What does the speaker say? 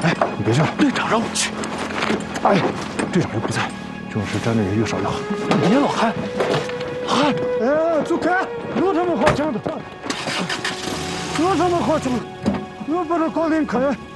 哎，你别去了， 队长让我去。 哎，队长又不在，这种事沾的人越少越好。 你老汉，汉， 哎，走开！有什么好讲的？有什么好讲的？我把这搞林开。